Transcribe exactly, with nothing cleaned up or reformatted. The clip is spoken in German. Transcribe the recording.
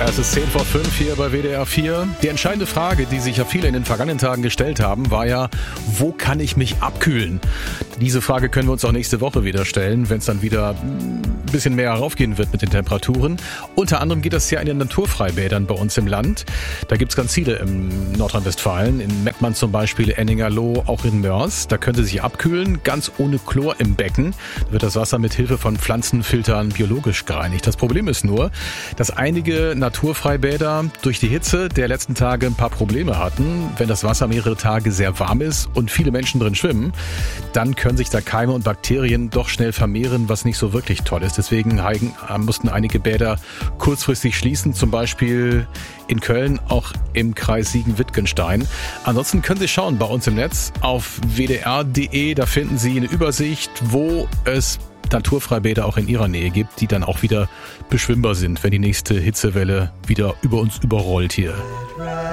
Es ist zehn vor fünf hier bei W D R vier. Die entscheidende Frage, die sich ja viele in den vergangenen Tagen gestellt haben, war ja, wo kann ich mich abkühlen? Diese Frage können wir uns auch nächste Woche wieder stellen, wenn es dann wieder ein bisschen mehr raufgehen wird mit den Temperaturen. Unter anderem geht das ja in den Naturfreibädern bei uns im Land. Da gibt's ganz viele in Nordrhein-Westfalen, in Mettmann zum Beispiel, Enningerloh, auch in Mörs. Da können Sie sich abkühlen, ganz ohne Chlor im Becken. Da wird das Wasser mit Hilfe von Pflanzenfiltern biologisch gereinigt. Das Problem ist nur, dass einige Naturfreibäder durch die Hitze der letzten Tage ein paar Probleme hatten. Wenn das Wasser mehrere Tage sehr warm ist und viele Menschen drin schwimmen, dann können sich da Keime und Bakterien doch schnell vermehren, was nicht so wirklich toll ist. Deswegen mussten einige Bäder kurzfristig schließen, zum Beispiel in Köln, auch im Kreis Siegen-Wittgenstein. Ansonsten können Sie schauen bei uns im Netz auf w d r punkt d e, da finden Sie eine Übersicht, wo es Naturfreibäder auch in Ihrer Nähe gibt, die dann auch wieder beschwimmbar sind, wenn die nächste Hitzewelle wieder über uns überrollt hier.